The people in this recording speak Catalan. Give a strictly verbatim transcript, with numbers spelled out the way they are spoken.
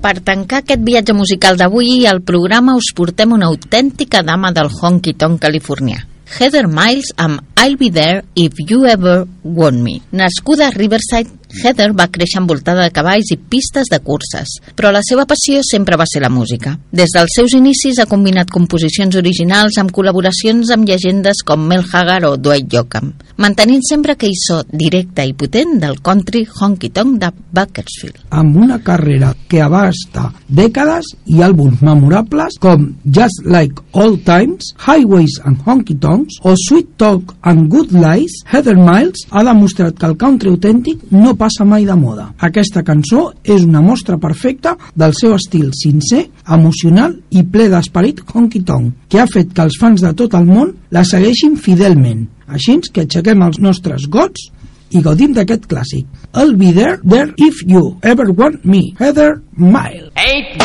Per tancar aquest viatge musical d'avui, al programa us portem una autèntica dama del honky-tonk californià. Heather Miles amb I'll Be There If You Ever Want Me. Nascuda a Riverside, Heather va créixer envoltada de cavalls i pistes de curses, però la seva passió sempre va ser la música. Des dels seus inicis ha combinat composicions originals amb col·laboracions amb llegendes com Mel Haggard o Dwight Yoakam, mantenint sempre aquell so directe i potent del country honky-tonk de Bakersfield. Amb una carrera que abasta dècades i àlbums memorables com Just Like Old Times, Highways and Honky Tonks o Sweet Talk and Good Lies, Heather Miles ha demostrat que el country autèntic no passa mai de moda. Aquesta cançó és una mostra perfecta del seu estil sincer, emocional i ple d'esperit honky-tonk, que ha fet que els fans de tot el món la segueixin fidelment. Així que aixequem els nostres gots i gaudim d'aquest clàssic. I'll be there, there if you ever want me. Heather Miles. Ain't